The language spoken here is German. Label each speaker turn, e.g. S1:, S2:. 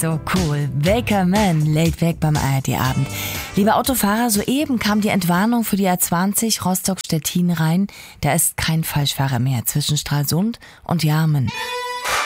S1: so cool. Baker Man, laid back beim ARD-Abend. Lieber Autofahrer, soeben kam die Entwarnung für die A20 Rostock-Stettin rein. Da ist kein Falschfahrer mehr zwischen Stralsund und Jarmen.